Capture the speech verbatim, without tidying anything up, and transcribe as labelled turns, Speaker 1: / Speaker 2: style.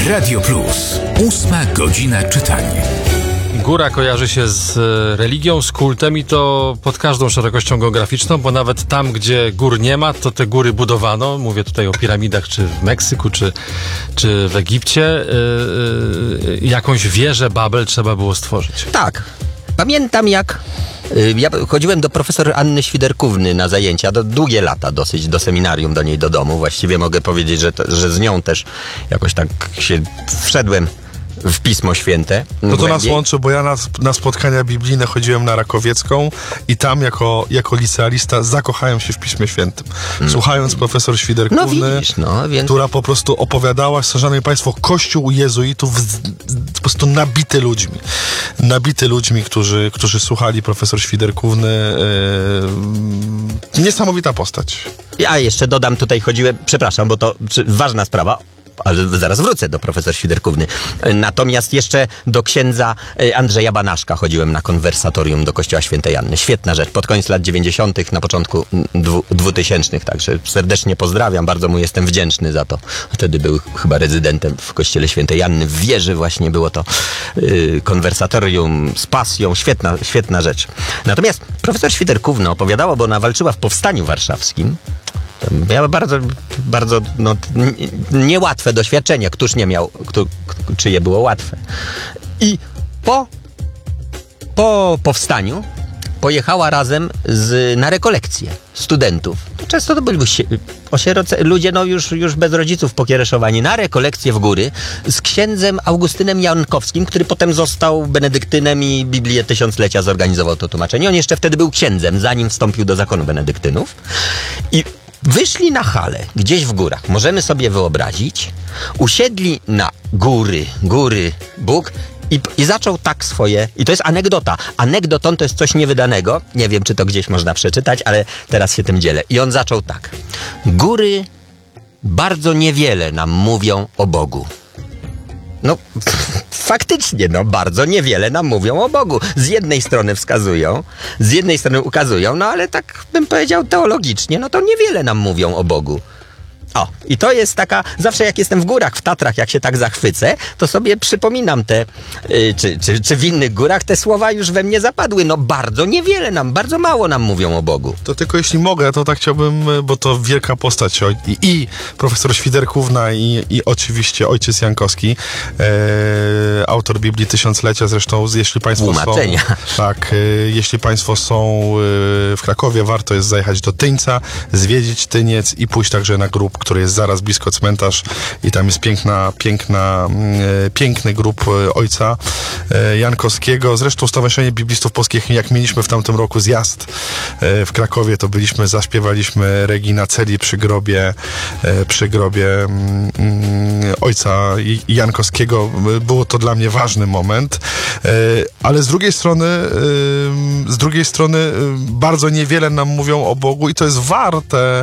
Speaker 1: Radio Plus. Ósma godzina czytania.
Speaker 2: Góra kojarzy się z religią, z kultem i to pod każdą szerokością geograficzną, bo nawet tam, gdzie gór nie ma, to te góry budowano. Mówię tutaj o piramidach, czy w Meksyku, czy, czy w Egipcie. Yy, yy, jakąś wieżę Babel trzeba było stworzyć.
Speaker 3: Tak. Pamiętam jak... Yy, ja chodziłem do profesor Anny Świderkówny na zajęcia, do, długie lata dosyć, do seminarium, do niej do domu. Właściwie mogę powiedzieć, że, to, że z nią też jakoś tak się wszedłem w Pismo Święte.
Speaker 4: No to nas łączy, bo ja na, na spotkania biblijne chodziłem na Rakowiecką i tam jako, jako licealista zakochałem się w Piśmie Świętym. Słuchając profesor Świderkówny,
Speaker 3: no widzisz, no, więc...
Speaker 4: która po prostu opowiadała, szanowni państwo, kościół jezuitów z, po prostu nabity ludźmi. Nabity ludźmi, którzy, którzy słuchali profesor Świderkówny. Yy, niesamowita postać.
Speaker 3: Ja jeszcze dodam, tutaj chodziłem, przepraszam, bo to ważna sprawa, ale zaraz wrócę do profesor Świderkówny. Natomiast jeszcze do księdza Andrzeja Banaszka chodziłem na konwersatorium do Kościoła Świętej Anny. Świetna rzecz. Pod koniec lat dziewięćdziesiątych, na początku dwutysięcznych. Także serdecznie pozdrawiam. Bardzo mu jestem wdzięczny za to. Wtedy był chyba rezydentem w Kościele Świętej Anny. W wieży właśnie było to yy, konwersatorium z pasją. Świetna, świetna rzecz. Natomiast profesor Świderkówna opowiadała, bo ona walczyła w Powstaniu Warszawskim. Miała bardzo, bardzo no, niełatwe doświadczenie. Któż nie miał, kto, czyje było łatwe. I po, po powstaniu pojechała razem z, na rekolekcje studentów. Często to byli osieroce, ludzie no już, już bez rodziców pokiereszowani, na rekolekcje w góry z księdzem Augustynem Jankowskim, który potem został benedyktynem i Biblię Tysiąclecia zorganizował to tłumaczenie. On jeszcze wtedy był księdzem, zanim wstąpił do zakonu benedyktynów. I wyszli na halę, gdzieś w górach, możemy sobie wyobrazić, usiedli na góry, góry Bóg i, i zaczął tak swoje, i to jest anegdota. Anegdotą to jest coś niewydanego, nie wiem, czy to gdzieś można przeczytać, ale teraz się tym dzielę. I on zaczął tak. Góry bardzo niewiele nam mówią o Bogu. No, faktycznie, no, bardzo niewiele nam mówią o Bogu. Z jednej strony wskazują, z jednej strony ukazują, no ale tak bym powiedział teologicznie, no to niewiele nam mówią o Bogu. O, i to jest taka, zawsze jak jestem w górach, w Tatrach, jak się tak zachwycę, to sobie przypominam te, yy, czy, czy, czy w innych górach te słowa już we mnie zapadły. No bardzo niewiele nam, bardzo mało nam mówią o Bogu.
Speaker 4: To tylko jeśli mogę, to tak chciałbym, bo to wielka postać i, i profesor Świderkówna i, i oczywiście ojciec Jankowski, e, autor Biblii Tysiąclecia, zresztą jeśli państwo
Speaker 3: Tłumaczenia.
Speaker 4: są... Tak, e, jeśli państwo są e, w Krakowie, warto jest zajechać do Tyńca, zwiedzić Tyniec i pójść także na grób, który jest zaraz blisko cmentarz i tam jest piękna, piękna, e, piękny grób ojca e, Jankowskiego. Zresztą Stowarzyszenie Biblistów Polskich, jak mieliśmy w tamtym roku zjazd e, w Krakowie, to byliśmy, zaśpiewaliśmy Regina Celi przy grobie, e, przy grobie mm, ojca Jankowskiego. Było to dla mnie ważny moment, e, ale z drugiej strony e, z drugiej strony e, bardzo niewiele nam mówią o Bogu i to jest warte